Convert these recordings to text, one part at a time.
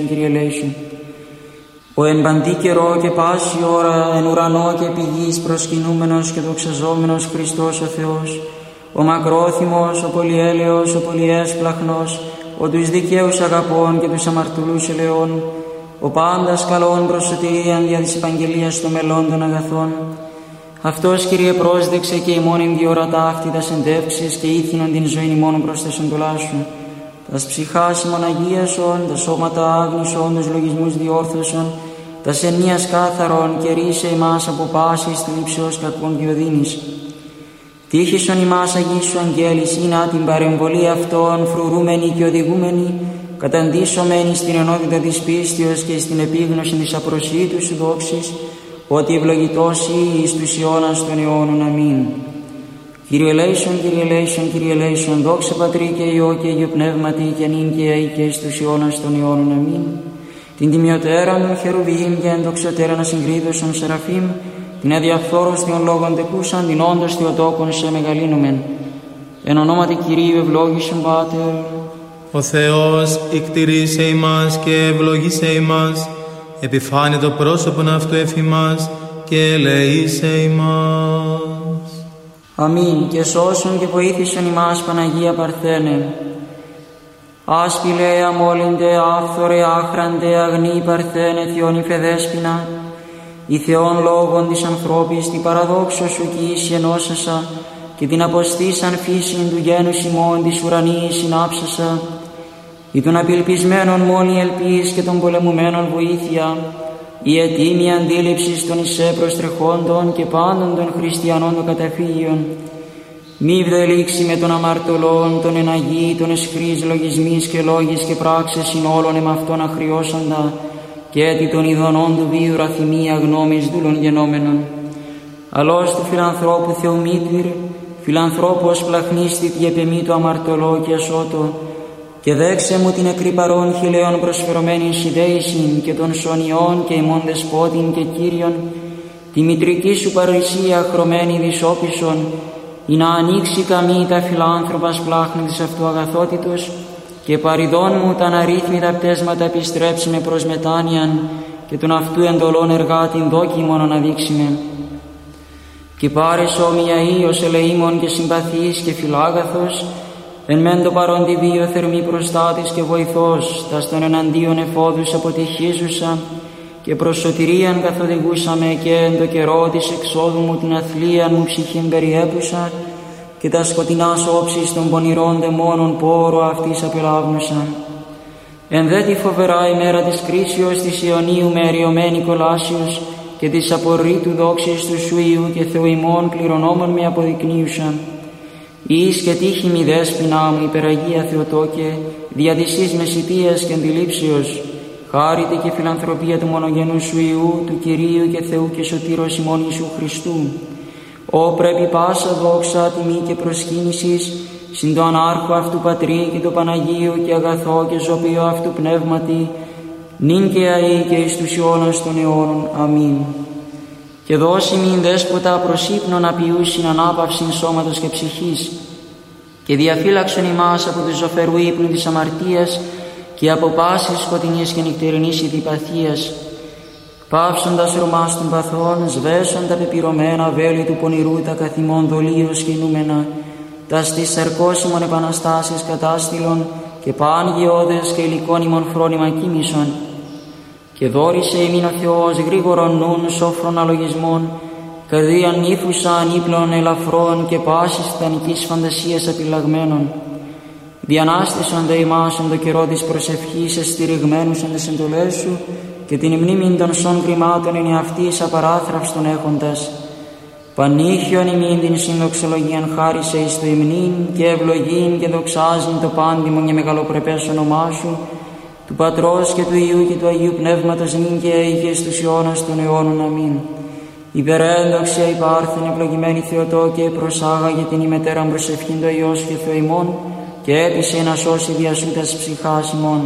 Κύριε ελέησον. Ο εν παντή καιρό και πάση ώρα εν ουρανό και επί γης προσκυνούμενος και δοξαζόμενος Χριστός ο Θεός, ο μακρόθυμος, ο πολυέλεος, ο πολυέσπλαχνος, ο τους δικαίους αγαπών και τους αμαρτωλούς ελεών, ο πάντας καλών προς σωτηρίαν δια της επαγγελίας των μελών των αγαθών. Αυτός, Κύριε, πρόσδεξε και ημών εν διορατά αυτή τας εντεύξεις και ήθινον την ζωήν ημών προς τας εντολάς σου. Τας ψυχάς ημών αγίασον, τα σώματα άγνησον, τους λογισμούς διόρθωσον, τας ενίας κάθαρον και ρίσε ημάς από πάσης του ύψεως κακών και οδύνης. Τύχησον ημάς αγίσου αγγέλης, ή την παρεμβολή αυτών φρουρούμενη και οδηγούμενη, καταντήσωμένη στην ενότητα της πίστεως και στην επίγνωση της απροσίτου σου δόξης, ότι ευλογητός εις τους αιώνας των αιώνων. Αμήν. Κύριε ελέησον, Κύριε ελέησον, Κύριε ελέησον, δόξα Πατρί και Υιό και Αγίου Πνεύματι και νυν και αεί και εις τους αιώνας των αιώνων. Αμήν. Την τιμιωτέραν χερουβίμ και ενδοξωτέραν ασυγκρίδωσον σεραφείμ, την αδιαφθόρος των λόγων τεκούσαν, την όντως θεοτόκον σε μεγαλύνομεν. Εν ονόματι Κυρίου ευλόγησον Πάτερ. Ο Θεός εκτηρήσε ημάς και ευλογήσε ημάς, επιφάνε το πρόσωπον αυτού εφημάς και ελεήσε ημάς. Αμήν. Και σώσον και βοήθησον ημάς Παναγία Παρθένε. Άσπηλε, αμόλυντε, άφθορε, άχραντε, αγνή Παρθένε, Θεόν υφεδέσποινα, η Θεόν λόγων της ανθρώπης, την παραδόξο σου κι ίση ενώσασα, και την αποστήσαν φύσιν του γένους ημών της ουρανίης συνάψασα, ή των απελπισμένων μόνη ελπίς και των πολεμουμένων βοήθεια, η ετοίμη αντίληψης των εισέ προστρεχόντων και πάντων των χριστιανών των καταφύγιων. Μη βδελήξει με των αμαρτωλών, των εναγεί, των εσχρείς λογισμείς και λόγης και πράξες ειν όλων εμαυτών αχριώσαντα, και έτι των ειδονών του βίου ραθυμία γνώμης δούλων γενόμενων. Αλλός του φιλανθρώπου Θεομήτυρ, φιλανθρώπος πλαχνίστητη επεμή το αμαρτωλό και ασώτο, και δέξε μου την εκρυπαρών χιλέων προσφερωμένην συνδέησιν και των σωνιών και ημών δεσπότην και Κύριον, τη μητρική σου παρουσία χρωμένη δυσόπισον, ή να ανοίξει καμή τα φιλάνθρωπας πλάχνη της αυτού αγαθότητος, και παριδών μου τα αναρρύθμιτα πτέσματα επιστρέψιμε προς μετάνοιαν, και τον αυτού εντολών εργάτην δόκιμον αναδείξιμε. Και πάρες όμοια ίος ελεήμων και συμπαθής και φιλάγαθος, εν μεν το παρόν τη βίο θερμή προστάτης και βοηθός, τας των εναντίον εφόδους αποτυχίζουσα, και προς σωτηρίαν καθοδηγούσαμε, και εν το καιρό της εξόδου μου την αθλίαν μου ψυχήν περιέπουσα, και τα σκοτεινάς όψεις των πονηρών δαιμόνων πόρο αυτής απελάβνουσαν. Εν δε τη φοβερά ημέρα της κρίσεως της Ιωνίου με εριωμένη κολάσεως, και της απορρίτου δόξης του σου Υιού και Θεού ημών κληρονόμων με αποδεικνύουσαν. Εις και τύχη μη δέσποινά μου υπεραγία Θεοτόκε, δια της εις μεσητείας και αντιλήψεως, χάρητε και φιλανθρωπία του μονογενού σου Υιού, του Κυρίου και Θεού και Σωτήρος ημών Ιησού Χριστού. Ω πρέπει πάσα δόξα, τιμή και προσκύνησης, συν το ανάρχο αυτού Πατρί και το Παναγίου και αγαθό και ζωπίο αυτού Πνεύματι, νυν και αεί και εις τους αιώνας των αιώνων. Αμήν. Και δώσει μην δέσποτα προς ύπνον απειούσιν ανάπαυσιν σώματος και ψυχής, και διαφύλαξον ημάς από του ζωφερού ύπνου της αμαρτίας και από πάσης σκοτεινής και νυχτερινής ειδιπαθίας. Πάυσοντας ρωμάς των παθών, σβέσον τα πεπυρωμένα βέλη του πονηρού τα καθημών δολίως κινούμενα, τα στις σαρκώσιμων επαναστάσεις κατάστηλων και πάνγιώδες και υλικών ημών φρόνημα κοίμησον. Και δόρισε ημίν ο Θεός γρήγορον νουν σόφρον αλογισμών, καρδίαν νύφουσα ανύπλων ελαφρών και πάσης τιτανικής φαντασίας απειλαγμένων. Διανάστησον δε ημάς εν το καιρό της προσευχής εστηριγμένους εν τες εντολές σου, και την μνήμην των σών κρυμάτων εν εαυτής απαράθραυστον έχοντας. Πανήχιον ημίν την συνδοξολογίαν χάρισε εις το υμνήν και ευλογήν και δοξάζειν το πάντιμον και μεγαλοπρεπές όνομά σου, του Πατρός και του Υιού και του Αγίου Πνεύματος νυν και αεί και στους αιώνας των αιώνων. Αμήν. Υπερέντοξια υπάρχθεν ευλογημένη Θεοτόκε, προσάγαγε την ημετέραν προσευχήν το Υιός και Θεό ημών, και έπεισε να σώσει διασούτας ψυχάς ημών.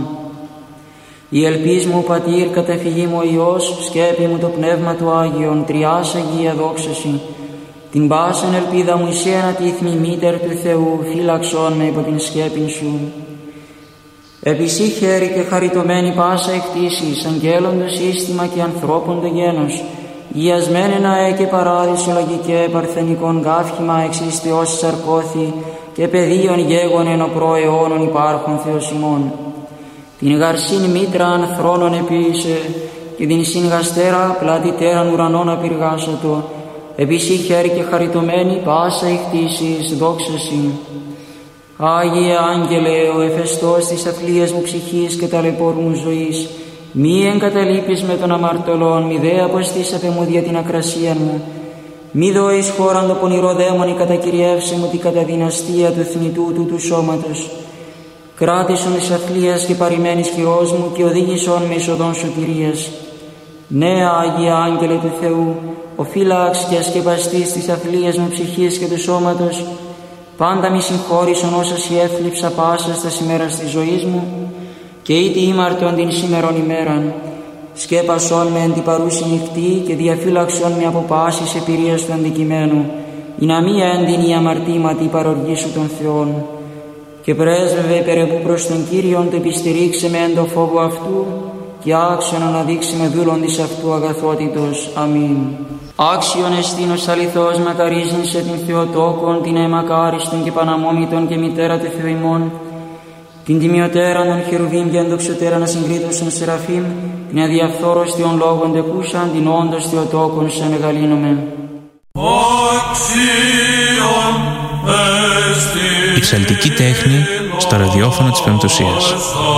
Η ελπίς μου Πατήρ, καταφυγή μου ο Υιός, σκέπη μου το Πνεύμα του Άγιον, τριάς Αγία δόξαση. Την πάσαν ελπίδα μου εισέ ανατίθμη μήτερ του Θεού, φύλαξον με υπό την σκέπην σου. Επισή χέρι και χαριτωμένη πάσα εκτίσεις, αγγέλων το σύστημα και ανθρώπων το γένος, γιασμένε ναέ και παράδεισο λογικέ παρθενικών γάφημα εξιστιώσεις αρκώθη και πεδίων γέγον εν ο προαιώνων υπάρχων Θεός ημών. Την γαρσήν μήτραν θρόνων επίησε και την συγγαστέρα πλατητέραν ουρανών απειργάσατο, επισή χέρι και χαριτωμένη πάσα εκτίσεις, δόξα Συ. Άγιε Άγγελε, ο εφεστός της αθλίας μου ψυχής και ταλαιπώρου μου ζωής, μη εγκαταλείπεις με των αμαρτωλών, μη δε αποστήσατε μου δια την ακρασία μου, μη δώεις χώραν το πονηρό δαίμονι κατακυριεύσε μου την καταδυναστία του θνητού του σώματος. Κράτησον της αθλίας και παρημένης χειρός μου και οδήγησον με εις οδόν σωτηρίας. Ναι, Άγιε Άγγελε του Θεού, ο φύλαξ και ασκεπαστής της αθλίας μου ψυχής και του σώματος, πάντα μη συγχώρησον όσα σοι έθλιψα πάσας τα ημέρας της ζωής μου και ήτι ήμαρτον την σήμερον ημέραν. Σκέπασον με εν την παρούση νυχτή και διαφύλαξον με από πάσης επηρείας του αντικειμένου, η να μη έντυνη η αμαρτήματη παροργή σου των Θεών. Και πρέσβευε υπερεβού προς τον Κύριον το επιστηρίξε με εν το φόβο αυτού και άξιον αναδείξει με δούλον της αυτού αγαθότητος. Αμήν. Άξιον εστίνος αληθώς μακαρίζειν σε την Θεοτόκον, την αιμακάριστον και παναμόμητον και μητέρα του Θεού ημών, την τιμιωτέραν των χερουβίμ και ενδοξωτέραν ασυγκρίτωσον σεραφείμ, την αδιαφθόρος Θεών λόγων τεκούσαν, την όντως Θεοτόκον σε μεγαλύνομαι. Η ψαλτική τέχνη στο ραδιόφωνο της Πεμπτουσίας.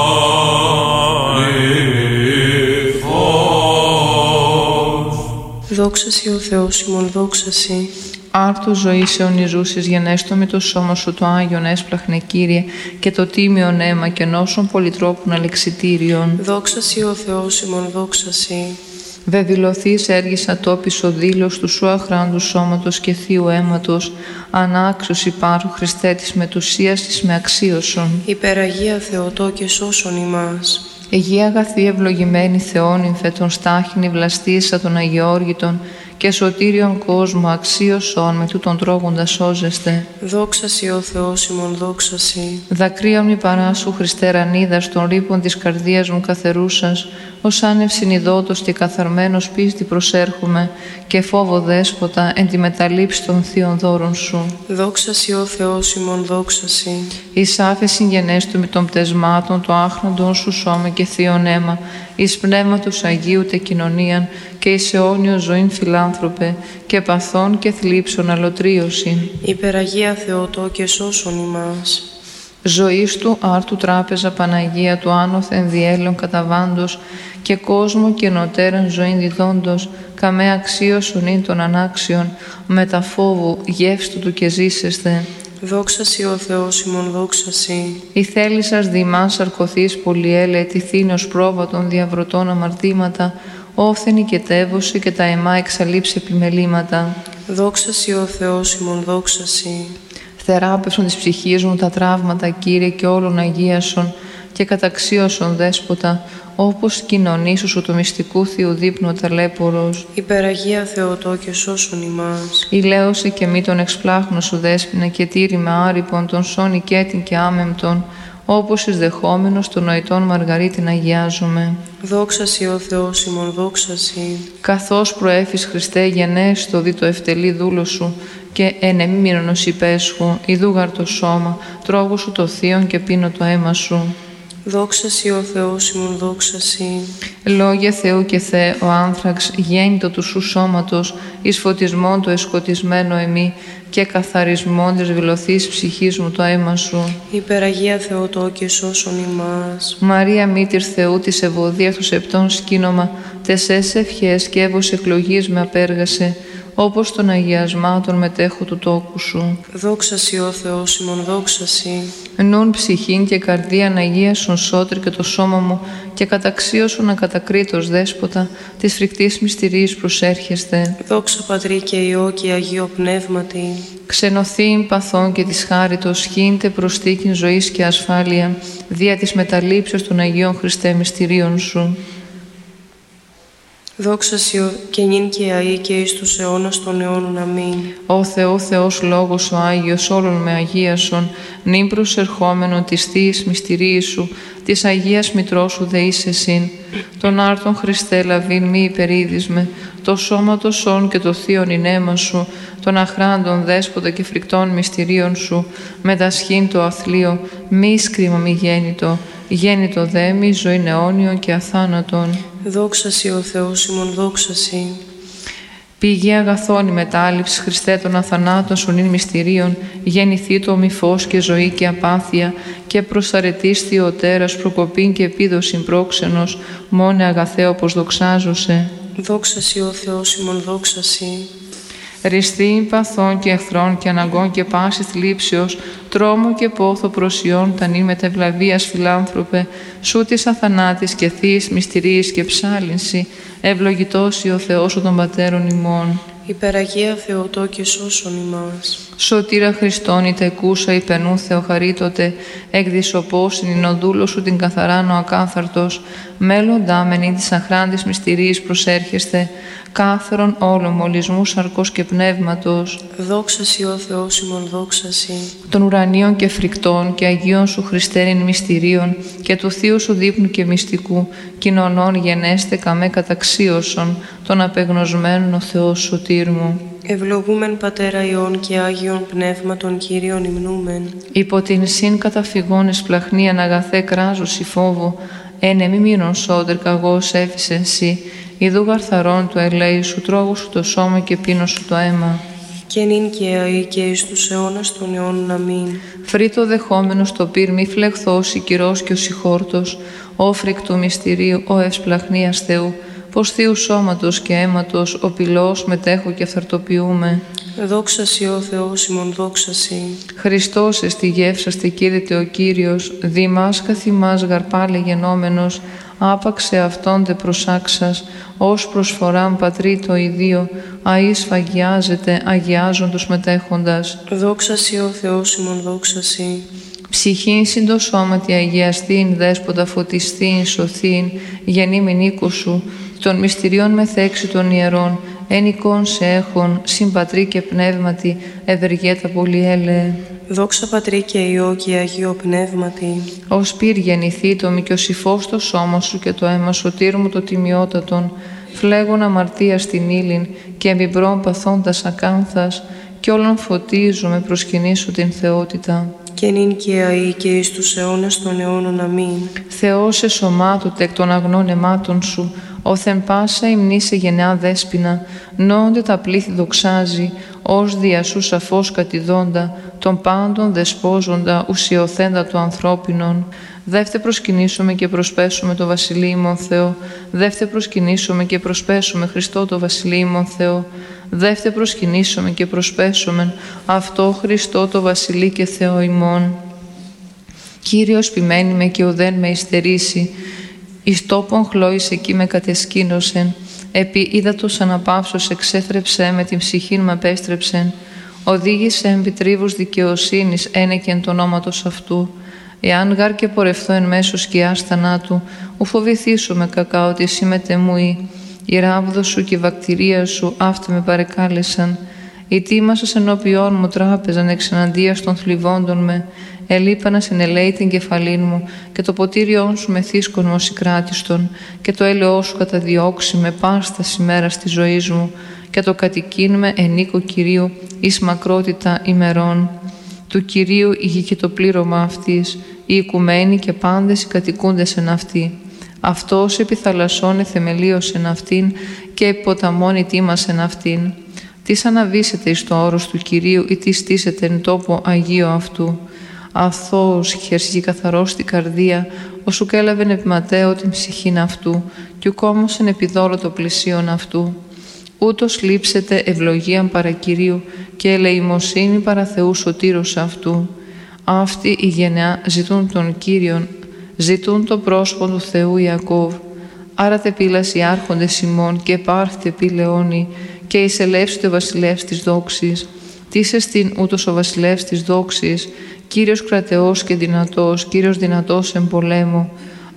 Δόξα Συ ο Θεός ημών, δόξα Συ. Άρτου ζωής αιωνιζούσης γενέστο με το σώμα σου το Άγιον έσπλαχνε Κύριε και το τίμιον αίμα και νόσων πολυτρόπων αλεξιτήριων. Δόξα Συ ο Θεός ημών, δόξα Συ. Βεβηλωθείς έργησα τόπις ο δήλος του σου αχράντου σώματος και θείου αίματος, ανάξιος υπάρχου Χριστέ της μετουσίας της με αξίωσον. Υπεραγία Θεοτό και σώσον ημάς. Αιγεία αγαθή ευλογημένη Θεόν υμφε των στάχινη βλαστήσα των Αγιώργητων και σωτήριον κόσμο αξίωσον με τούτον τρώγοντα σώζεστε. Δόξα Συ ο Θεός ημών, δόξα Συ. Δακρύων μη παράσου Χριστέ ρανίδας των ρήπων της καρδίας μου καθερούσας, ως άνευ συνειδότος και καθαρμένος πίστη προσέρχομαι και φόβο δέσποτα εν τη μεταλήψη των θείων δώρων σου. Δόξα Συ ο Θεός ημών, δόξα Συ. Εις άφεσιν γενέστου με των πτεσμάτων το άχραντον σου σώμα και θείον αίμα, εις πνεύματος Αγίου τε κοινωνίαν και εις αιώνιο ζωήν φιλάνθρωπε και παθών και θλίψων αλωτρίωσιν. Υπεραγία Θεοτό και σώσον ημάς. Ζωής του άρτου τράπεζα Παναγία του άνωθεν διέλεον καταβάντος και κόσμο και νοτέραν ζωήν διδόντος, καμέ αξίωσον ειν των ανάξιων, μετα φόβου γεύστου του και ζήσεστε. Δόξα Συ ο Θεός ημών, δόξα Συ. Η θέλησας δημάς αρκωθείς πολυέλε, τυθήνος πρόβατων διαβρωτών αμαρτήματα, όφθενη και τεύωση και τα αιμά εξαλείψει επιμελήματα. Δόξα Συ ο Θεός ημών, δόξα Συ. Θεράπευσον της ψυχής μου τα τραύματα, Κύριε, και όλων αγίασον και καταξίωσον δέσποτα, όπως κοινωνήσου σου το μυστικού Θείου δείπνου ταλέπορος. Υπεραγία Θεοτό και σώσον ημάς. Ηλαίωσε και μη τον εξπλάχνο σου δέσποινα και τήρημα άρυπον τον σών οικέτην και άμεμπτον, όπως εις δεχόμενος των νοητών Μαργαρίτην αγιάζομαι. Δόξα Συ ο Θεός ημών, δόξα Συ. Καθώς προέφης Χριστέ γενέστο δι το ευτελή δούλο σου και εν εμίμηνος υπέσχου, ιδούγαρ το σώμα, τρώγω σου το θείον και πίνω το αίμα σου. Δόξα Συ ο Θεός ημών, δόξα Συ. Λόγια Θεού και Θεέ, ο άνθραξ γέννητο του σου σώματος, εις φωτισμόν το εσκοτισμένο εμεί και καθαρισμόν της βιλωθής ψυχής μου το αίμα σου. Υπεραγία Θεοτό και σώσον ημάς. Μαρία μήτηρ Θεού της ευωδίας του σεπτών σκήνομα, τεσές ευχές και έβος εκλογής με απέργασε, όπως των αγιασμάτων μετέχω του τόκου σου. Δόξα Συ ο Θεός ημών, δόξα Συ. Νουν ψυχήν και καρδίαν αγίασον σώτρι και το σώμα μου και καταξίωσον ακατακρίτως δέσποτα της φρικτής μυστηρής προσέρχεστε. Δόξα Πατρί και Υιό και Αγίο Πνεύματι. Ξενωθήν παθών και της χάριτος χύντε προστίκην ζωής και ασφάλεια δια της μεταλήψεως των Αγίων Χριστέ μυστηρίων σου. Δόξα Σοι και νυν και αεί και εις τους αιώνας των αιώνων. Αμήν. Ω Θεό, Θεός Λόγος ο Άγιος, όλων με αγίασον, νυν προσερχόμενον της Θείας μυστηρίας Σου, της Αγίας Μητρός Σου δε είσαι συν. Τον άρτον Χριστέ λαβήν μη υπερίδισμε, το σώμα το σών και το θείον ηνέμα Σου, τον αχράντων δέσποτα και φρικτών μυστηρίων Σου, με τα σχήν το αθλείο, μη σκρίμα μη γέννητο, γέννητο δε μη ζωήν αιώνιον και αθάνατον. Δόξα Σοι ο Θεός ημών, δόξα Σοι. Πηγή αγαθών η μετάληψη, Χριστέ των αθανάτων Σου νυν μυστηρίων, γεννηθεί το μη φως και ζωή και απάθεια, και προσαρετής Θεοτέρας προκοπήν και επίδοσιν πρόξενος, μόνε αγαθέ όπως δοξάζωσε. Δόξα Σοι ο Θεός ημών, δόξα Σοι. Ριστήν παθών και εχθρών και αναγκών και πάσης θλίψεως, τρόμο και πόθο προσιών τα νυν μετευλαβίας φιλάνθρωπε, Σου της αθανάτης και θείς μυστηρίες και ψάλυνση, ευλογητός ο Θεός των πατέρων ημών. Υπεραγία Θεοτό και σώσον ημάς. Σωτήρα Χριστόν η τεκούσα υπενού Θεοχαρίτοτε, εκδισοπόσιν ειν ο δούλος Σου την καθαράν ο ακάθαρτος, μέλλοντά μεν της αχράντης μυστηρίας προσέρχεστε, κάθερον όλων μολυσμού σαρκός και πνεύματος. Δόξα Σοι ο Θεός ημών, δόξα Σοι. Των ουρανίων και φρικτών και αγίων Σου Χριστέριν μυστηρίων και του Θείου Σου δείπνου και μυστικού, κοινωνών γενέστε καμέ καταξίωσον, των απεγνωσμένων ο Θεός σωτήρ μου. Ευλογούμεν Πατέρα Υιών και Άγιον Πνεύματον Κύριον υμνούμεν. Υπό την συν καταφυγών εσπλαχνίαν αγαθέ κράζωση φόβου, ένε μη μείνον σώτερ καγός έφυσεν Συ, ιδού γαρθαρών του ελέη Σου, τρόγου Σου το σώμα και πίνω Σου το αίμα. Και νυν και αεί και εις τους αιώνας των αιώνων. Αμήν. Φρύτο δεχόμενος το πυρ μη φλεχθός η κυρός και ο συγχόρτος, ο φρικτού μυστηρίου, ο ευσπλαχνίας Θεού, πως Θείου σώματος και αίματος, ο πυλός μετέχω και αυθαρτοποιούμε. Δόξα Σοι ο Θεός ημών, δόξα Σοι. Χριστός εστι γεύσαστε κήρυτε ο Κύριος, δήμας καθημάς γαρπάλε γενόμενος, άπαξε αυτόν δε προσάξας, ως προσφοράν πατρί το ιδίο, αΐ σφαγιάζεται, αγιάζον τους μετέχοντας. Δόξα Σοι ο Θεός ημών, δόξα Σοι. Ψυχήν συντοσώματι αγιαστήν, δέσποτα φωτιστήν, σωθήν, γεννήμην οίκου Σου, των μυστηριών μεθέξι των ιερών, εν εικόν σε έχων, συμπατρί και πνεύματι, ευεργέτα πολυέλεε. Δόξα Πατρί και Υιό και Αγίο Πνεύματι. Ως πυρ γεννηθεί το μικιοσυφός το σώμα Σου και το αίμα σωτήρ μου το τιμιότατον, φλέγον αμαρτία στην ύλην και εμπιμπρών παθώντας ακάνθας, κι όλων φωτίζομαι προσκυνήσω την θεότητα. Και νυν και αεί και εις τους αιώνας των αιώνων. Αμήν. Θεός εσωμάτωτε εκ των αγνών αιμάτων Σου, όθεν πάσα υμνήσε γενεά δέσποινα, νόνται τα πλήθη δοξάζει, ως δια Σου σαφώς κατηδόντα, των πάντων δεσπόζοντα, ουσιοθέντα το ανθρώπινον. Δεύτε προσκυνήσουμε και προσπέσουμε το Βασιλείο ημών Θεό, δεύτε προσκυνήσουμε και προσπέσουμε Χριστό το Βασιλείο ημών Θεό, δεύτε προσκυνήσουμε και προσπέσουμε αυτό Χριστό το Βασιλεί και Θεό ημών. Κύριος ποιμένη με και ουδέν με υστερήσει, εις τόπον χλώης εκεί με κατεσκήνωσεν, επί ύδατος αναπαύσος εξέθρεψε με την ψυχήν μ' απέστρεψεν, οδήγησε επί τρίβους δικαιοσύνης ένεκεν το ονόματος αυτού. Εάν γάρ και πορευθώ εν μέσω σκιάς θανάτου, ου φοβηθήσω με κακά ότι εσύ μετεμούει. Η ράβδο Σου και η βακτηρία Σου αυτή με παρεκάλεσαν. Οι τίμασας ενώπιόν μου τράπεζαν εξεναντίας των θλιβόντων με. Ελείπανα συνελέει την κεφαλήν μου και το ποτήριόν Σου μεθύσκον μου συγκράτιστον και το έλεό Σου καταδιώξει με πάστα ημέρα της ζωής μου και το κατοικήν με εν οίκο Κυρίου εις μακρότητα ημερών. Του Κυρίου η γη και το πλήρωμα αυτής, οι οικουμένοι και πάντες οι κατοικούντες εν αυτή. Αυτός επί θαλασσών εθεμελίωσεν αυτήν και επί ποταμών ητήμασεν αυτήν. Τις αναβήσετε εις το όρος του Κυρίου ή τις στήσετε εν τόπο Αγίο αυτού. Αθώος χερσί καθαρός στην καρδία, όσου κέλαβεν επί ματέω την ψυχήν αυτού, κι ουκόμωσεν επί δώρο το πλησίον αυτού. Ούτως λείψετε ευλογίαν παρά Κυρίου και ελεημοσύνη παρά Θεού σωτήρος αυτού. Αυτοί η γενεά ζητούν τον Κύριον, ζητούν το πρόσωπο του Θεού Ιακώβ. Άρα τε πήλας οι άρχοντες ημών και πάρθετε επί λεόνι και εισελεύσετε ο βασιλεύς της δόξης. Τις εστίν ούτως ο βασιλεύς της δόξης, Κύριος κρατεός και δυνατός, Κύριος δυνατός εν πολέμου.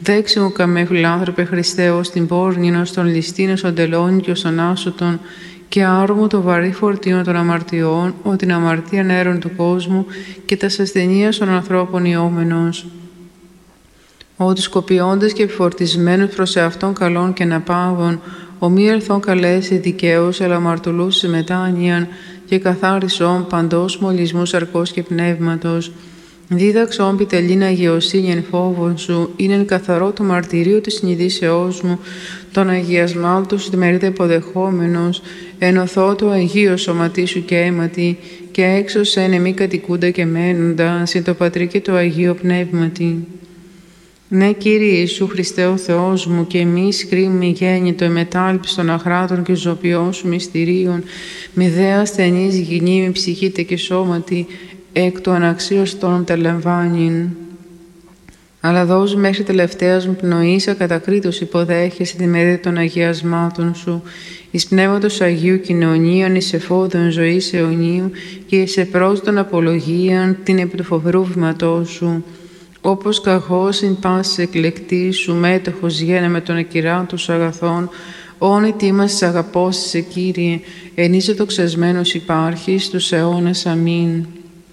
Δέξε μου καμέ φιλάνθρωπε Χριστέ, ως την πόρνην, ως τον ληστήν, ως τον τελώνη και ως τον άσωτον, και άρμου το βαρύ φορτίο των αμαρτιών, ο την αμαρτία νέρων του κόσμου και τα ασθενείας των ανθρώπων ιόμενος. Ότι σκοπιώντες και επιφορτισμένους προς εαυτόν καλών και ναπάβων, ο μη ελθόν καλέσει δικαίους, αλλά αμαρτωλούς σε μετάνοιαν και καθάρισον παντός μολυσμού σαρκός και πνεύματος. Δίδαξον πιτελήν αγιοσύνη εν φόβον σου, είναι εν καθαρό το μαρτυρίο της συνειδήσεώς μου, τον αγιασμάτων σου τη μερίδα υποδεχόμενος, ενωθώ το αγίο σωματί σου και αίματι, και έξωσεν εμεί κατοικούντα και μένοντα, συν το Πατρί και το Αγίο Πνεύματι. Ναι, Κύριε Ιησού Χριστέ ο Θεός μου, και εμείς κρίμη γέννητο εμετάλπις των αχράτων και ζωπιών σου μυστηρίων, μη δε ασθενής γυνή, μη ψυχήτε και σώματι, εκ του αναξίωστον τα λαμβάνειν. Αλλά δώσου μέχρι τελευταίας μου πνοής ακατακρίτως υποδέχεσαι τη μερίδα των αγιασμάτων σου, εις πνεύματος Αγίου κοινωνίαν, εις εφόδων ζωής αιωνίου και εις επρόσδον απολογίαν την επί του φοβερού βήματός σου. Όπως καχώς ειν πάσης εκλεκτής σου μέτοχος γένε με τον ακυράτους αγαθών, όν ετοίμασες αγαπώσεις σε Κύριε, ενίσε το ξεσμένος υπάρχεις τους αιώνας. Αμήν.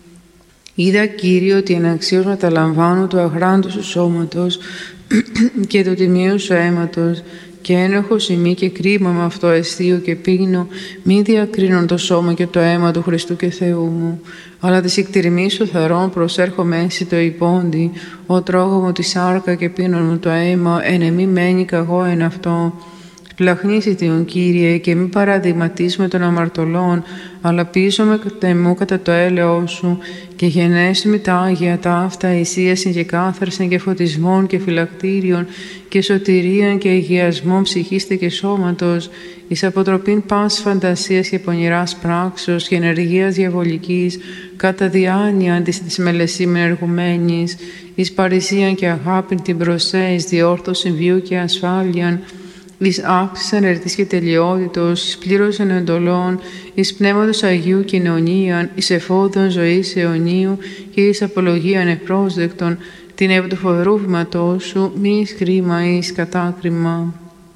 Είδα, Κύριε, ότι εναξίως μεταλαμβάνω του αγράντου σου σώματος και του τιμίου σου αίματος, και ένοχος ημί και κρίμα με αυτό αισθείο και πίνω, μη διακρίνον το σώμα και το αίμα του Χριστού και Θεού μου, αλλά της εκτιρμής σου θαρών προσέρχομαι εσύ το υπόντι, ο τρώγω μου τη σάρκα και πίνον μου το αίμα, εν εμή μένει καγώ εν αυτό. Πλαχνίσι Τον Κύριε, και μη παραδειγματίς με των αμαρτωλών, αλλά πίσω με κατεμού κατά το έλεος σου, και γενέσου με τα Άγια ταύτα, εισίασιν και κάθαρσιν και φωτισμών και φυλακτήριων, και σωτηρίαν και αγιασμών ψυχίστε και σώματος, εις αποτροπήν πάσης φαντασίας και πονηράς πράξεως και ενεργείας διαβολικής, κατά διάνοια της μελεσίμεν εργουμένης, εις παρησίαν και αγάπην την προσέ, εις διόρθωσιν βίου και ασφάλειαν, εις αύξησαν ερτής και τελειότητος, εις πλήρωσαν εντολών, εις πνεύματος Αγίου κοινωνίαν, εις εφόδων ζωής αιωνίου και εις απολογίαν ευπρόσδεκτον, την επί του φοβερού βήματός σου, μη εις κρίμα εις κατάκριμα.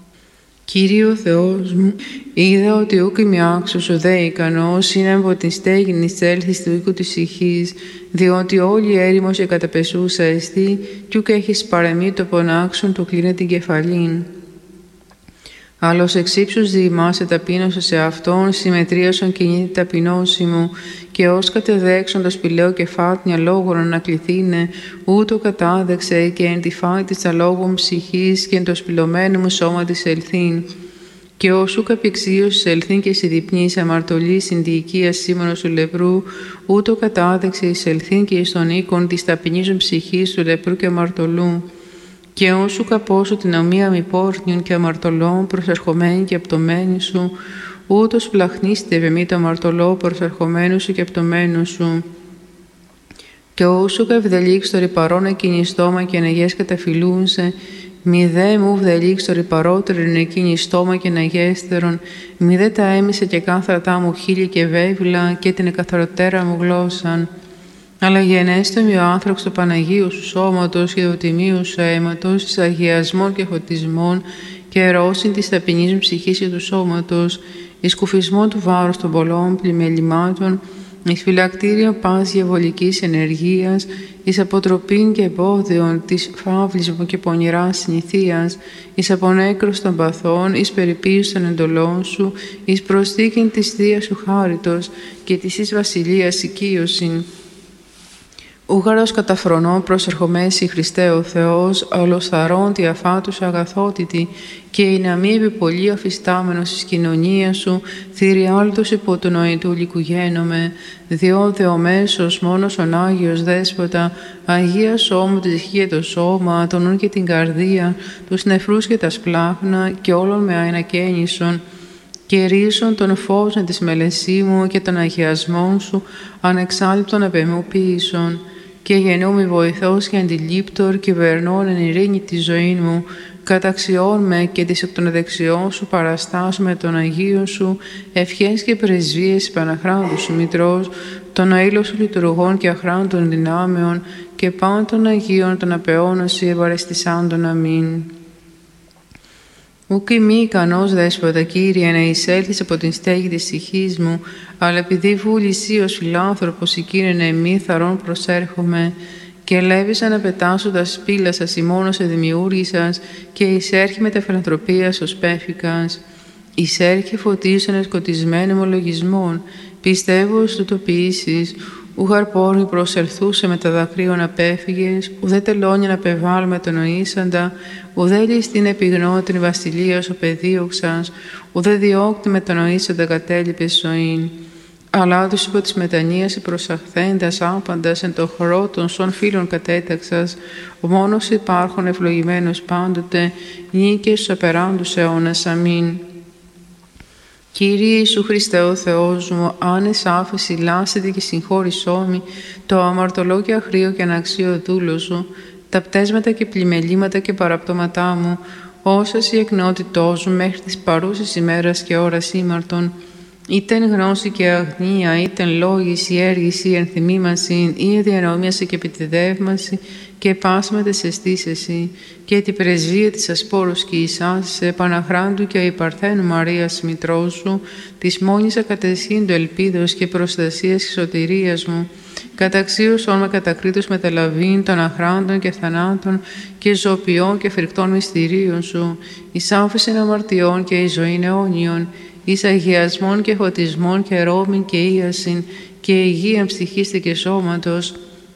Κύριε ο Θεός μου, είδα ότι ούκ είμαι άξιος ο δε ικανός, είναι από την στέγην εις έλθεις του οίκου της ηχής, διότι όλη έρημος και καταπεσούσα εστί, κι ούκ έχεις παρεμεί το πονάξον του κλείνε την κεφαλήν. Άλλος εξ ύψους διημάσαι ταπείνωσα σε αυτόν, συμμετρίασον κινείται ταπεινώση μου, και ως κατεδέξον το σπηλαίο κεφάτνια λόγων ανακληθήνε, ούτω κατάδεξε και εν τη φάη της αλόγων ψυχής και εν το σπηλωμένο μου σώμα της ελθύν. Και όσου καπηξίως ελθύν και συδιπνής αμαρτωλή συνδιοικίας σήμωνος του λεπρού, ούτω κατάδεξε εις ελθύν και εις τον οίκον της ταπεινίζων ψυχής του λεπρού και αμαρτωλού. Και όσου καπώσου την ομοία μη πόρνιων και αμαρτωλών προσερχομένη και απτωμένη σου, ούτως πλαχνίστε βεμή το αμαρτωλό προσερχομένου σου και απτωμένου σου. Και όσου καυδελίξ το ρηπαρόν εκείνη στόμα και νεγές καταφυλούνσε, μη δε μου βδελίξ το ρηπαρότερον εκείνη στόμα και νεγέστερον, μη δε τα έμισε και κάθρατά μου χείλη και βέβυλα και την εκαθαροτέρα μου γλώσσαν. Αλλά γενέστε με ο άνθρωπος του Παναγίου σου σώματος και του τιμίου σου αίματος, εις αγιασμών και φωτισμών και ερώσιν της ταπεινής μου ψυχής και του σώματος, εις κουφισμό του βάρους των πολλών πλημελημάτων, εις φυλακτήρια πας διαβολικής ενεργείας, εις αποτροπήν και εμπόδιων της φαύλης μου και πονηράς συνηθείας, εις απονέκρος των παθών, εις περιποίηση των εντολών σου, εις προσθήκην της Θείας σου χάριτος και της εις βασιλείας οικείωσιν. Ούγαρος καταφρονώ προσερχομέσι Χριστέ ο Θεός, ολοθαρών τη αφάτους αγαθότητη, και η να μη επιπολή αφιστάμενος εις κοινωνία σου, θηριάλτος υπό του νοητού λικουγένομαι, διότι ο μέσος μόνος ον Άγιος Δέσποτα, Αγία σώμου της ισχύε το σώμα, τον νουν και την καρδία, τους νεφρούς και τα σπλάχνα, και όλων με αενακαίνισον, και ρίσον των φόβων της μελεσίμου και των αγιασμών σου, ανεξάλειπτον απεμού ποιήσον. Και γεννούμαι βοηθός και αντιλήπτορ, και βερνών εν ειρήνη τη ζωή μου, καταξιών με και της εκ των δεξιών σου παραστάσου με τον Αγίο σου, ευχές και πρεσβείες Παναχράντου σου Μητρός, των αήλων σου λειτουργών και αχράντων δυνάμεων, και παν των Αγίων των απεώνωση ευαρεστησάντων. Αμήν. Ουκ ημί ικανός, Δέσποτα Κύριε, να εισέλθεις από την στέγη της ψυχής μου, αλλά επειδή βούλησή ως φιλάνθρωπος η Κύριε να εμεί θαρών προσέρχομαι, και ελεύησα να πετάσω τα σπήλα σας ημώνος σε δημιούργησας, και εισέρχει με τα φιλανθρωπίας ως πέφικας. Εισέρχει φωτίσανε σκοτισμένων ομολογισμών, πιστεύω ως τούτο ποιήσεις, ου χαρπόρνη προσελθούσε με τα δακρύων απέφυγες, ουδέ τελώνια να πεβάλουμε τον νοήσαντα, ουδέ ληστήν επιγνώτην βασιλείας ο παιδίωξας, ουδέ διώκτη με τον νοήσαντα κατέλειπες ζωήν. Αλλά τους υπό της μετανοίας προσαχθέντας άπαντας εν το χορό των σων φίλων κατέταξας, ο μόνος υπάρχον ευλογημένος πάντοτε, νίκες στους απεράντους αιώνας. Αμήν. Κύριε Ιησού Χριστέ ο Θεός μου, άνες άφεση λάσετε και συγχώρησόμη το αμαρτωλό και αχρίο και αναξίο δούλο σου, τα πτέσματα και πλημελήματα και παραπτώματά μου, όσας η εκνότητός μου μέχρι της παρούσης ημέρας και ώρας ήμαρτον, ήτεν γνώση και αγνία, ήτεν λόγηση, έργηση, ενθυμήμαση, ή διανόμιαση και επιτεδεύμαση, και πάσματες αισθήσεσαι, και την πρεσβεία της ασπόρους και εισάς, Παναχράντου και η Παρθένου Μαρίας μητρός σου, της μόνης ακατεσχύντου ελπίδος και προστασίας και σωτηρίας μου, καταξίωσον με κατακρίτους μεταλαβήν των αχράντων και θανάτων και ζωοποιών και φρικτών μυστηρίων σου, εις άφησεν αμαρτιών και εις ζωήν αιώνιον, εις αγιασμών και φωτισμών και ρόμην και ίασιν και υγεία ψυχής και σώματος,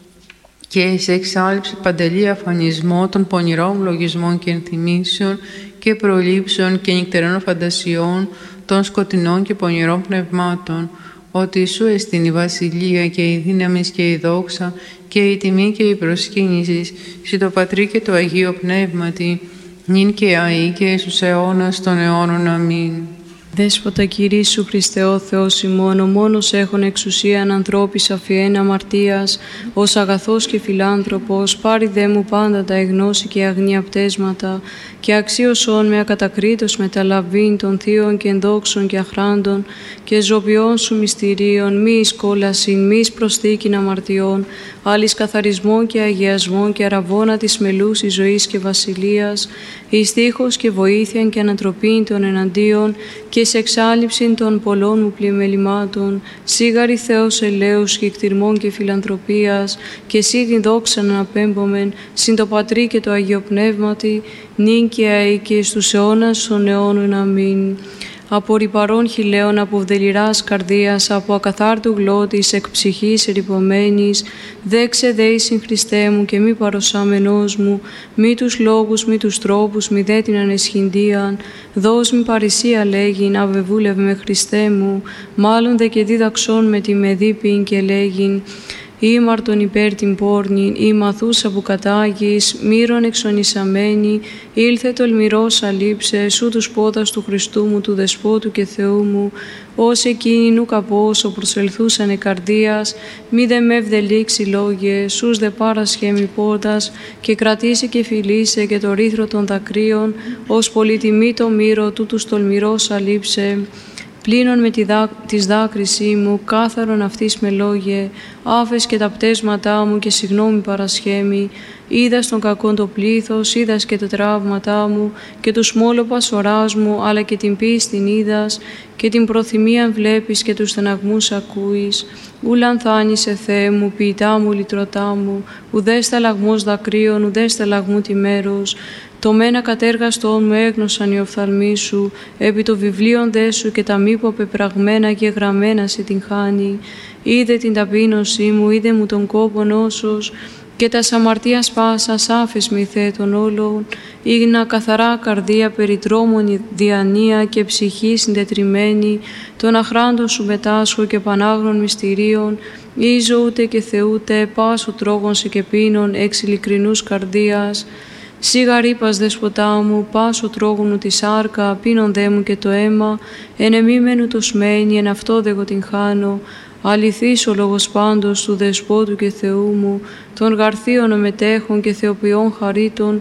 και εις εξάλειψη παντελή αφανισμό των πονηρών λογισμών και ενθυμήσεων και προλήψεων και νυχτερών φαντασιών των σκοτεινών και πονηρών πνευμάτων, ότι σου εστιν η βασιλεία και η δύναμη και η δόξα και η τιμή και η προσκύνηση σε το Πατρί και το Αγίο Πνεύματι, νυν και αεί και στους αιώνας των αιώνων. Αμήν. Δέσποτα Κύριε Ιησού Χριστέ ο Θεός ημών, ο μόνος έχων εξουσίαν ανθρώπης αφιέν αμαρτίας, ως αγαθός και φιλάνθρωπος, πάρει δε μου πάντα τα εγνώση και αγνία πτέσματα, και αξίωσον με ακατακρίτως μεταλαβήν των θείων και ενδόξων και αχράντων, και ζωπιών σου μυστηρίων, μη εις κόλασιν, μη εις προσθήκην αμαρτιών, άλλης καθαρισμών και αγιασμών και αραβώνα της μελούσης ζωής και βασιλείας, εις τείχος και βοήθειαν και ανατροπήν των εναντίον, και σε εξάλληψην των πολλών μου πλημελημάτων, σίγαρη Θεός ελέους και εκτιρμών και φιλανθρωπίας, και εσύ την δόξα να απέμπομεν, συν το Πατρί και το Αγίο Πνεύματι, νυν και αεί και στους αιώνας των αιώνων. Αμήν. Από ρυπαρών χιλέων, από βδελιράς καρδίας, από ακαθάρτου γλώτης, εκ ψυχής ερυπωμένης, δέξε δέησιν Χριστέ μου και μη παροσάμενός μου, μη τους λόγους, μη τους τρόπους, μη δε την ανεσχυντίαν, δώσ' μη παρησία λέγειν, αβεβούλευ με Χριστέ μου, μάλλον δε και δίδαξόν με τη μεδίπην και λέγειν, ήμαρτον υπέρ την πόρνην, ή μαθούσα που κατάγεις, μύρον εξονισαμένη, ήλθε τολμηρός αλείψε, σου τους πόδας του Χριστού μου, του Δεσπότου και Θεού μου, ως εκείνοι νου καπόσο προσελθούσανε καρδίας, μη δε με ευδελίξει λόγε, σούς δε παρασχέμι πόδας, και κρατήσει και φιλήσε και το ρήθρο των δακρύων, ως πολυτιμή το μύρο του τους τολμηρός αλείψε. Πλύνον με της δάκρυσή μου, κάθαρον αυτής με λόγε, άφες και τα πτέσματά μου και συγγνώμη παρασχέμη, είδας τον κακόν το πλήθος, είδας και τα τραύματά μου και τους μόλοπας οράς μου, αλλά και την πίστην είδας και την προθυμίαν βλέπεις και τους στεναγμούς ακούεις. Ου λανθάνησε Θεέ μου, ποιητά μου, λυτρωτά μου, ουδέ σταλαγμός δακρύων, ουδέ σταλαγμού τη μέρος. Το μένα κατέργαστον μου έγνωσαν οι οφθαλμοί σου, επί το βιβλίον δε σου και τα μήπω πεπραγμένα και γραμμένα σε την χάνει. Είδε την ταπείνωσή μου, είδε μου τον κόπον όσος, και τα αμαρτίας πάσας άφες μη θέτων όλων, ήγνα καθαρά καρδία περιτρόμων διανία και ψυχή συντετριμένη, των αχράντων σου μετάσχω και πανάγνων μυστηρίων, ίζω ούτε και θεούτε, πάσο τρόγων σε και πίνων εξ ειλικρινούς καρδίας. Σίγα ρήπας δεσποτά μου, πάσο τρόγωνου τη σάρκα, πίνον δε μου και το αίμα, εν εμίμενου το σμένη, εν αυτό δε εγώ την χάνω. Αληθής ο λόγος πάντως του Δεσπότου και Θεού μου, των γαρθίων ομετέχων και θεοποιών χαρίτων,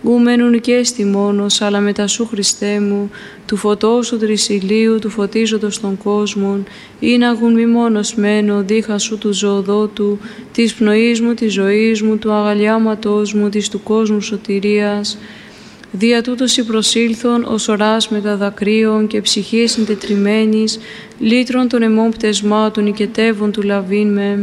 ούμενουν και στη μόνος, αλλά μετά σου Χριστέ μου, του φωτός του τρισιλίου, του φωτίζοντος των κόσμων, ή να γουν μη μόνος μένω, δίχα σου του ζωοδότου, της πνοής μου, της ζωής μου, του αγαλιάματός μου, της του κόσμου σωτηρίας. Δια τούτος η προσήλθον ως οράς μετά δακρύων και ψυχής συντετριμένης, λύτρων των αιμών πτεσμάτων οικετεύων του λαβήν με,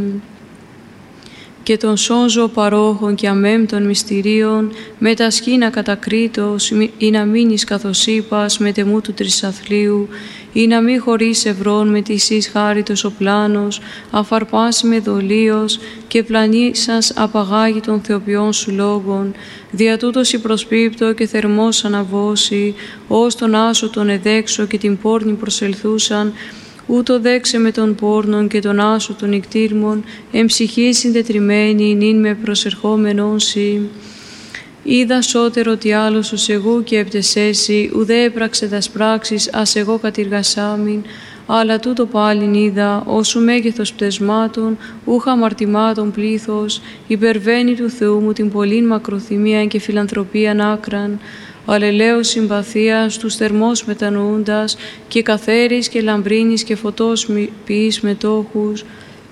και των σώζω παρόχων και αμέμπτων μυστηρίων, με τα σκήνα κατακρίτως, ή να μείνεις καθώς είπας, με τεμού του τρισαθλίου, ή να μη χωρίς ευρών με τη εις χάριτος ο πλάνος, αφαρπάσει με δολίος, και πλανήσας απαγάγει των θεοποιών σου λόγων. Δια τούτος η προσπίπτω και θερμός αναβώσει, ως τον άσο τον εδέξω και την πόρνη προσελθούσαν, ούτω δέξε με τον πόρνον και τον άσο των νικτήρμων, εμψυχή συντετριμένη, νυν με προσερχόμενον σοι. Είδα σώτερο τι άλλος ως εγώ και επτεσέσι, ουδέ έπραξε τας πράξεις, ας εγώ κατηργασάμιν, αλλά τούτο πάλιν είδα, όσου μέγεθος πτεσμάτων, ούχα αμαρτημάτων πλήθος, υπερβαίνει του Θεού μου την πολλήν μακροθυμία και φιλανθρωπίαν άκραν, αλλελέως συμπαθίας, τους θερμός μετανοούντας, και καθαίρης και λαμπρίνης και φωτός ποιείς μετόχους,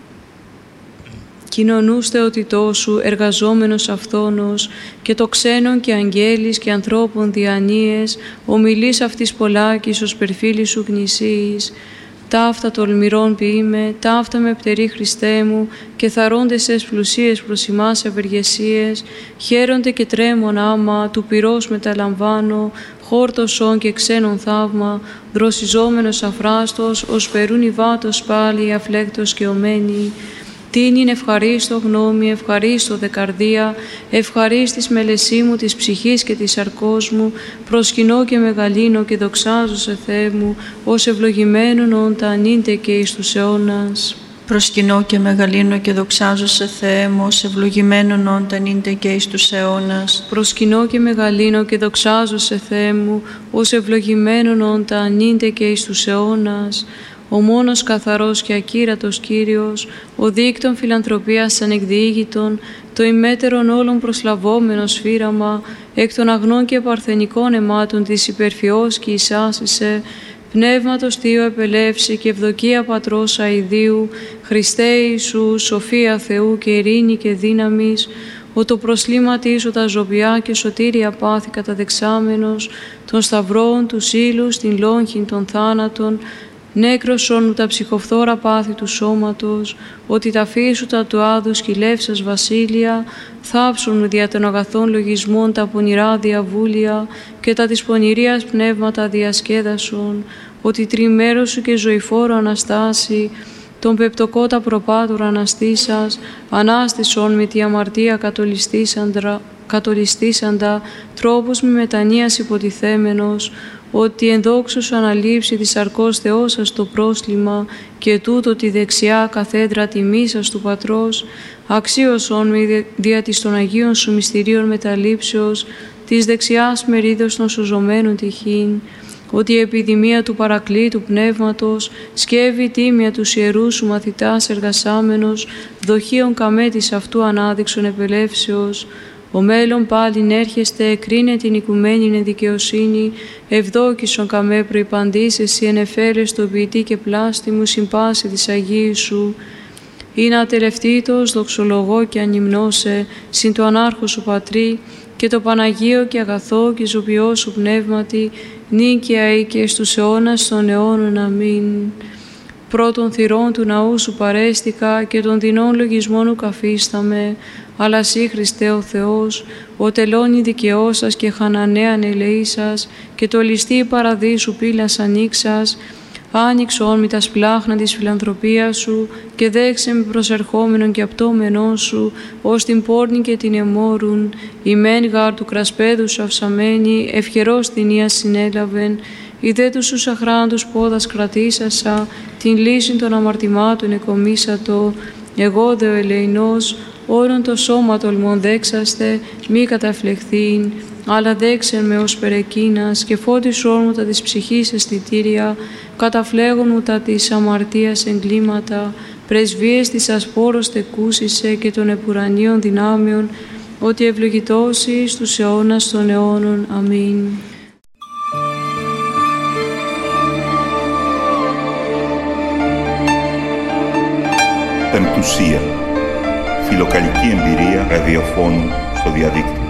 κοινωνούς θεοτητός σου, εργαζόμενος αυθόνος, και το ξένον και αγγέλης και ανθρώπων διανοίες, ομιλείς αυτής πολλάκης ως περφίλης σου γνησίης. Ταύτα τολμηρών ποιείμαι, ταύτα με πτερή Χριστέ μου, και θαρώντες εσ πλουσίες προς ημάς ευεργεσίες, χαίρονται και τρέμον άμα, του πυρός μεταλαμβάνω, χόρτωσον και ξένον θαύμα, δροσιζόμενος αφράστος, ως περούν υβάτος πάλι, αφλέκτος και ομένη. Τίνην ευχαρίστω γνώμη, ευχαρίστω δε καρδία, ευχαρίστης μελεσί μου της ψυχής και της σαρκός μου, προσκυνώ και μεγαλύνω και δοξάζω σε Θεέ μου, ως ευλογημένον όντα ανήντε και εις τους αιώνας. Προσκυνώ και μεγαλύνω και δοξάζω σε Θεέ μου, ως ευλογημένον όντα ανήντε και εις τους αιώνας. Προσκυνώ και μεγαλύνω και δοξάζω σε Θεέ μου, ως ευλογημένον όντα ανήντε και εις τους αιώνας. Ο μόνος καθαρός και ακύρατος Κύριος, ο δίκτων φιλανθρωπίας ανεκδιήγητον, το ημέτερον όλων προσλαβόμενος φύραμα, εκ των αγνών και παρθενικών αιμάτων της υπερφιός και εισάσισε, πνεύματος Θείο επελεύση και ευδοκία Πατρός αηδίου, Χριστέ Ιησού, σοφία Θεού και ειρήνη και δύναμης, ο το προσλήματίσω τα ζωβιά και σωτήρια πάθη καταδεξάμενος, των σταυρών, του ύλους, την λόγχην των θάνατων, νέκρωσον τα ψυχοφθόρα πάθη του σώματος, ότι τα φύσουτα του άδου σκυλεύσας βασίλεια, θάψουν δια των αγαθών λογισμών τα πονηρά διαβούλια και τα της πονηρίας πνεύματα διασκέδασον, ότι τριμέρος σου και ζωηφόρο Αναστάση, τον πεπτοκότα προπάτουρα αναστήσας, ανάστησον με τη αμαρτία κατολιστήσαντα, τρόπους μη μετανοίας υποτιθέμενος, ότι ενδόξω σου αναλήψει της σαρκός Θεός σας το πρόσλημα και τούτο τη δεξιά καθέδρα τιμής σας του Πατρός, αξίωσον με δια της των Αγίων σου μυστηρίων μεταλήψεως, της δεξιάς μερίδος των σωζωμένων τυχήν, ότι η επιδημία του Παρακλήτου Πνεύματος σκεύει τίμια τους ιερούς σου μαθητάς εργασάμενος, δοχείων καμέτης αυτού ανάδειξον επελεύσεως, ο μέλλον πάλιν έρχεστε, κρίνε την οικουμένην εν δικαιοσύνη, ευδόκησον καμέ προϋπαντής, εσύ ενεφέρες το ποιητή και πλάστη μου συμπάση της Αγίου σου. Είναι ατελευτήτως, δοξολογώ και ανυμνώσε, συν το ανάρχο σου Πατρί, και το Παναγίο και αγαθό και ζωπιό σου πνεύματι, νίκαια ή και στους αιώνας των αιώνων. Αμήν. Πρώτων θυρών του ναού σου παρέστηκα και των δεινών λογισμών ου καφίσταμε, αλλά σύ Χριστέ ο Θεός, ο τελώνη δικαιώσας και χανανέαν ελεήσας και το ληστή παραδείσου πύλας ανοίξας, άνοιξον μη τα σπλάχνα της φιλανθρωπίας σου και δέξε με προσερχόμενον και απτώμενόν σου, ως την πόρνη και την εμόρουν, η μεν γάρ του κρασπέδου σου αυσαμένη, ευχερός θηνία συνέλαβεν, η δε τους σου αχράντους πόδας κρατήσασα, την λύση των αμαρτημάτων εκομίσατο, εγώ δε ο ελεηνός, όρον το σώμα τολμών δέξαστε, μη καταφλεχθήν, αλλά δέξεν με ως περεκίνας και φώτισόν μου τα της ψυχής αισθητήρια, καταφλέγον μου τα της αμαρτίας εγκλήματα, πρεσβείες της ασπόρος τεκούσισε και των επουρανίων δυνάμεων, ότι ευλογητός εις τους αιώνας των αιώνων. Αμήν. Πεμπτουσία. Φιλοκαλική εμπειρία ραδιοφώνου στο διαδίκτυο.